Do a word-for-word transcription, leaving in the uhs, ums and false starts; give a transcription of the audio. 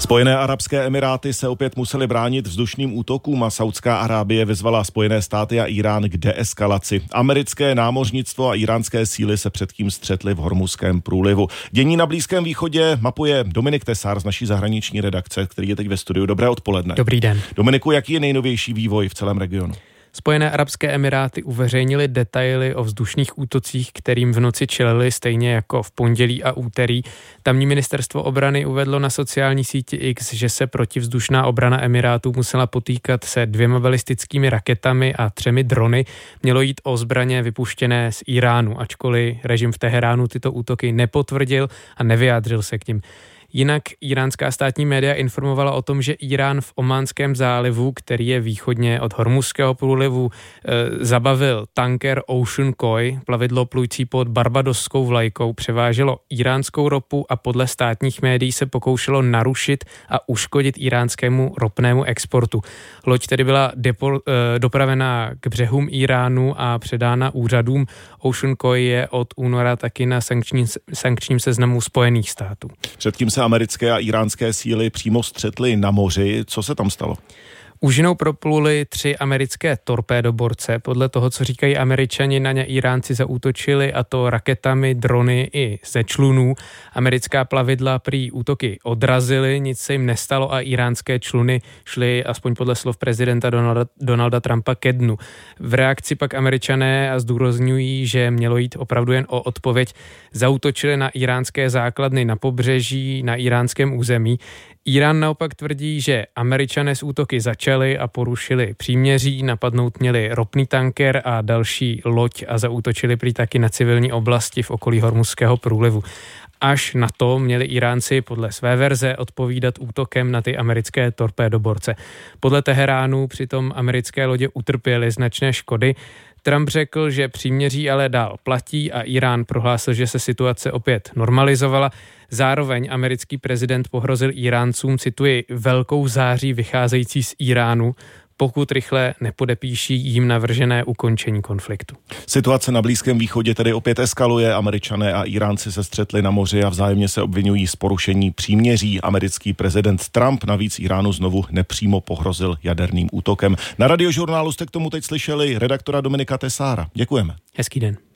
Spojené arabské emiráty se opět musely bránit vzdušným útokům a Saudská Arábie vyzvala Spojené státy a Irán k deeskalaci. Americké námořnictvo a iránské síly se předtím střetly v Hormuzském průlivu. Dění na Blízkém východě mapuje Dominik Tesár z naší zahraniční redakce, který je teď ve studiu. Dobré odpoledne. Dobrý den. Dominiku, jaký je nejnovější vývoj v celém regionu? Spojené arabské emiráty uveřejnily detaily o vzdušných útocích, kterým v noci čelili stejně jako v pondělí a úterý. Tamní ministerstvo obrany uvedlo na sociální síti X, že se protivzdušná obrana emirátů musela potýkat se dvěma balistickými raketami a třemi drony. Mělo jít o zbraně vypuštěné z Iránu, ačkoliv režim v Teheránu tyto útoky nepotvrdil a nevyjádřil se k nim. Jinak iránská státní média informovala o tom, že Irán v Ománském zálivu, který je východně od Hormuzského průlivu, e, zabavil tanker Ocean Koi, plavidlo plující pod barbadoskou vlajkou, převáželo iránskou ropu a podle státních médií se pokoušelo narušit a uškodit iránskému ropnému exportu. Loď tedy byla depo, e, dopravená k břehům Iránu a předána úřadům. Ocean Koi je od února taky na sankční, sankčním seznamu Spojených států. Předtím se americké a iránské síly přímo střetly na moři. Co se tam stalo? Úžinou propluli tři americké torpédoborce. Podle toho, co říkají Američani, na ně Iránci zaútočili, a to raketami, drony i ze člunů. Americká plavidla prý útoky odrazily, nic se jim nestalo a iránské čluny šly, aspoň podle slov prezidenta Donalda, Donalda Trumpa, ke dnu. V reakci pak Američané a zdůrazňují, že mělo jít opravdu jen o odpověď. Zaútočili na iránské základny na pobřeží, na iránském území. Irán naopak tvrdí, že Američané z útoky začali a porušili příměří, napadnout měli ropný tanker a další loď a zaútočili prý taky na civilní oblasti v okolí Hormuzského průlivu. Až na to měli Iránci podle své verze odpovídat útokem na ty americké torpédoborce. Podle Teheránu přitom americké lodě utrpěly značné škody. Trump řekl, že příměří ale dál platí a Irán prohlásil, že se situace opět normalizovala. Zároveň americký prezident pohrozil Iráncům, cituji, velkou září vycházející z Iránu, pokud rychle nepodepíší jim navržené ukončení konfliktu. Situace na Blízkém východě tedy opět eskaluje. Američané a Iránci se střetli na moři a vzájemně se obvinují z porušení příměří. Americký prezident Trump navíc Iránu znovu nepřímo pohrozil jaderným útokem. Na Radiožurnálu jste k tomu teď slyšeli redaktora Dominika Tesára. Děkujeme. Hezký den.